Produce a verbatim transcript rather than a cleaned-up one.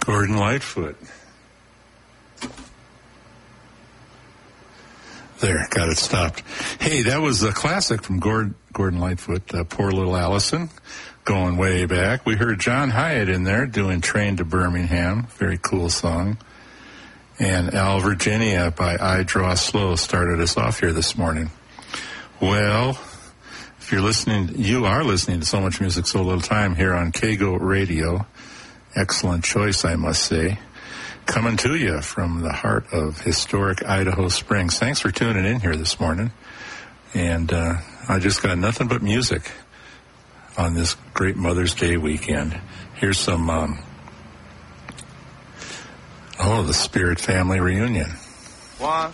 Gordon Lightfoot. There, got it stopped. Hey, that was a classic from Gordon, Gordon Lightfoot, uh, Poor Little Allison, going way back. We heard John Hyatt in there doing Train to Birmingham, very cool song. And Al Virginia by I Draw Slow started us off here this morning. Well, if you're listening, you are listening to So Much Music, So Little Time here on K G O Radio. Excellent choice, I must say. Coming to you from the heart of historic Idaho Springs. Thanks for tuning in here this morning. And uh, I just got nothing but music on this great Mother's Day weekend. Here's some, um, oh, the Spirit Family Reunion. One.